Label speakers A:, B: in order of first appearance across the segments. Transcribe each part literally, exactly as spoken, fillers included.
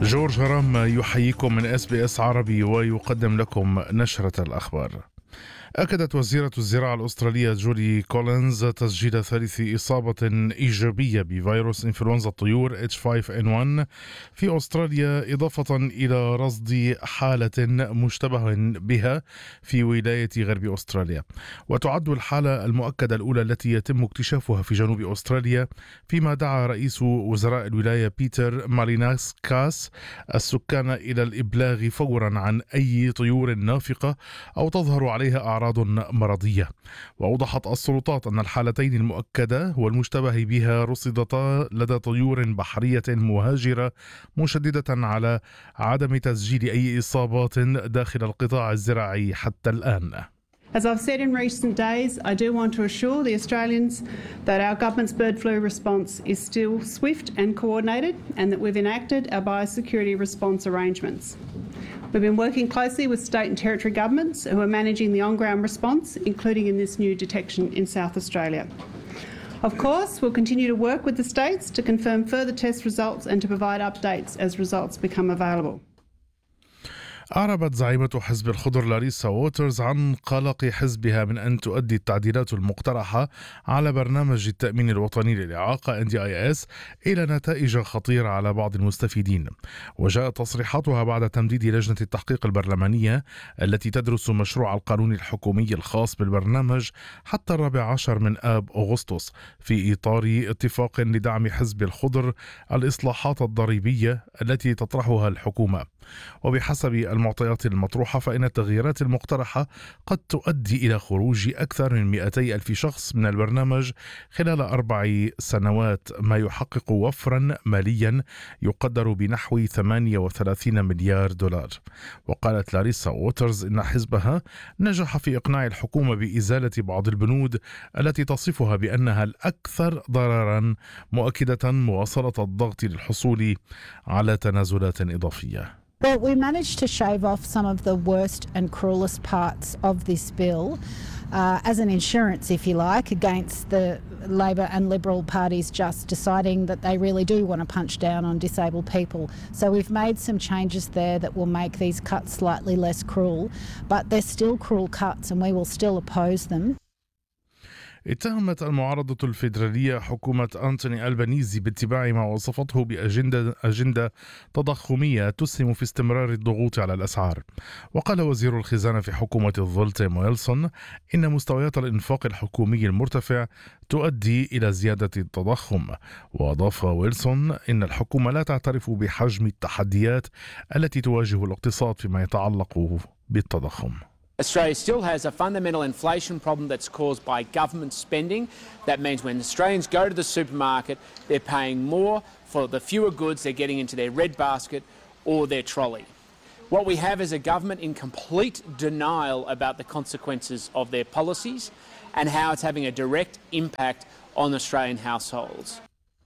A: جورج هرم يحييكم من اس بي اس عربي ويقدم لكم نشرة الأخبار. أكدت وزيرة الزراعة الأسترالية جولي كولينز تسجيل ثالث إصابة إيجابية بفيروس إنفلونزا الطيور إتش فايف إن ون في أستراليا، إضافة إلى رصد حالة مشتبه بها في ولاية غرب أستراليا. وتعد الحالة المؤكدة الأولى التي يتم اكتشافها في جنوب أستراليا، فيما دعا رئيس وزراء الولاية بيتر ماليناسكاس السكان إلى الإبلاغ فورا عن أي طيور نافقة أو تظهر عليها أعراض مرضية. وأوضحت السلطات أن الحالتين المؤكدة والمشتبه بها رصدتا لدى طيور بحرية مهاجرة، مشددة على عدم تسجيل أي إصابات داخل القطاع الزراعي حتى الآن.
B: As I've said in recent days, I do want to assure the Australians that our government's bird flu response is still swift and coordinated, and that we've enacted our biosecurity response arrangements. We've been working closely with state and territory governments who are managing the on-ground response, including in this new detection in South Australia. Of course, we'll continue to work with the states to confirm further test results and to provide updates as results become available.
A: أعربت زعيمة حزب الخضر لاريسا ووترز عن قلق حزبها من أن تؤدي التعديلات المقترحة على برنامج التأمين الوطني للإعاقة إن دي آي إس إلى نتائج خطيرة على بعض المستفيدين. وجاءت تصريحاتها بعد تمديد لجنة التحقيق البرلمانية التي تدرس مشروع القانون الحكومي الخاص بالبرنامج حتى الرابع عشر من آب أغسطس، في إطار اتفاق لدعم حزب الخضر الإصلاحات الضريبية التي تطرحها الحكومة. وبحسب المعطيات المطروحة، فإن التغييرات المقترحة قد تؤدي إلى خروج أكثر من مئتي ألف شخص من البرنامج خلال أربع سنوات، ما يحقق وفرا ماليا يقدر بنحو ثمانية وثلاثين مليار دولار. وقالت لاريسا ووترز إن حزبها نجح في إقناع الحكومة بإزالة بعض البنود التي تصفها بأنها الأكثر ضررا، مؤكدة مواصلة الضغط للحصول على تنازلات إضافية.
C: Well, we managed to shave off some of the worst and cruelest parts of this bill uh, as an insurance, if you like, against the Labor and Liberal parties just deciding that they really do want to punch down on disabled people. So we've made some changes there that will make these cuts slightly less cruel, but they're still cruel cuts and we will still oppose them.
A: اتهمت المعارضة الفيدرالية حكومة أنتوني ألبانيزي باتباع ما وصفته بأجندة أجندة تضخمية تسهم في استمرار الضغوط على الأسعار. وقال وزير الخزانة في حكومة الظل تيم ويلسون إن مستويات الإنفاق الحكومي المرتفع تؤدي إلى زيادة التضخم. وأضاف ويلسون إن الحكومة لا تعترف بحجم التحديات التي تواجه الاقتصاد فيما يتعلق بالتضخم.
D: Australia still has a fundamental inflation problem that's caused by government spending. That means when Australians go to the supermarket, they're paying more for the fewer goods they're getting into their red basket or their trolley. What we have is a government in complete denial about the consequences of their policies and how it's having a direct impact on Australian households.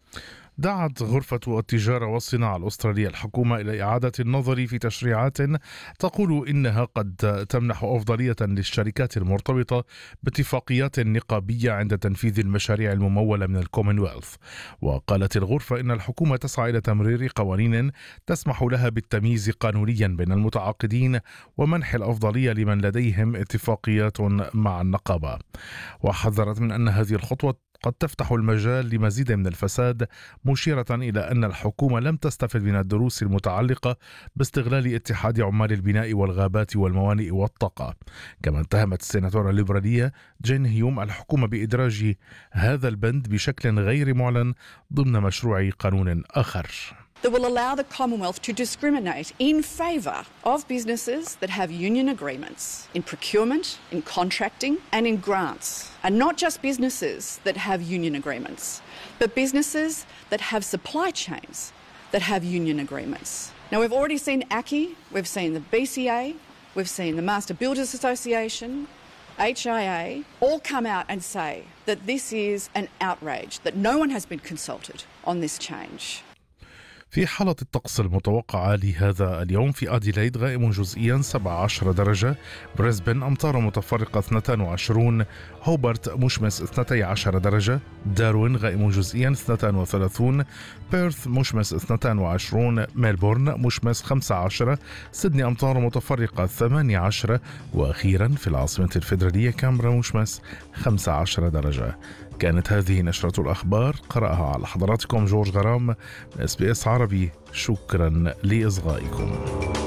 A: دعت غرفة التجارة والصناعة الأسترالية الحكومة إلى إعادة النظر في تشريعات تقول إنها قد تمنح أفضلية للشركات المرتبطة باتفاقيات نقابية عند تنفيذ المشاريع الممولة من الكومنولث. وقالت الغرفة إن الحكومة تسعى إلى تمرير قوانين تسمح لها بالتمييز قانونيا بين المتعاقدين ومنح الأفضلية لمن لديهم اتفاقيات مع النقابة. وحذرت من أن هذه الخطوة قد تفتح المجال لمزيد من الفساد، مشيرة إلى أن الحكومة لم تستفد من الدروس المتعلقة باستغلال اتحاد عمال البناء والغابات والموانئ والطاقة. كما اتهمت السيناتورة الليبرالية جين هيوم الحكومة بإدراج هذا البند بشكل غير معلن ضمن مشروع قانون آخر.
E: That will allow the Commonwealth to discriminate in favour of businesses that have union agreements in procurement, in contracting and in grants. And not just businesses that have union agreements, but businesses that have supply chains that have union agreements. Now we've already seen A C C I, we've seen the B C A, we've seen the Master Builders Association, H I A, all come out and say that this is an outrage, that no one has been consulted on this change.
A: في حالة الطقس المتوقعة لهذا اليوم: في أديلايد غائم جزئيا سبعة عشر درجة، بريسبن أمطار متفرقة اثنين وعشرين، هوبرت مشمس اثنتي عشرة درجة، داروين غائم جزئيا اثنين وثلاثين، بيرث مشمس اثنين وعشرين، ميلبورن مشمس خمسة عشر، سيدني أمطار متفرقة ثمانية عشر، وأخيرا في العاصمة الفيدرالية كامبرا مشمس خمسة عشر درجة. كانت هذه نشرة الأخبار، قرأها على حضراتكم جورج غرام من إس بي إس عربي. شكرا لإصغائكم.